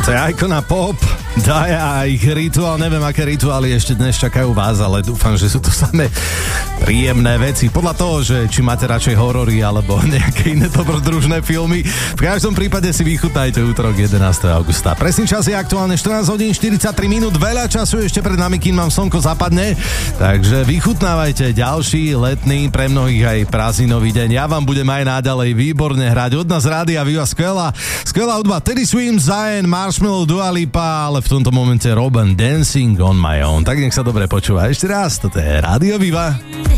To je Icona Pop, Daja a ich rituál. Neviem, aké rituály ešte dnes čakajú vás, ale dúfam, že sú to samé príjemné veci. Podľa toho, že či máte radšej horory alebo nejaké iné dobrodružné filmy. V každom prípade si vychutnajte útorok 11. augusta. Presný čas je aktuálne 14 hodín 43 minút. Veľa času ešte pred nami, kým vám slnko zapadne. Takže vychutnávajte ďalší letný, pre mnohých aj prázdninový deň. Ja vám budem aj naďalej výborne hrať. Od nás Rádia Viva skvelá hudba. Teddy Swims, Zayn, Marshmello, Dua Lipa, ale v tomto momente Robin Dancing on my own. Tak nech sa dobre počúva. Ešte raz, toto je Rádio Viva.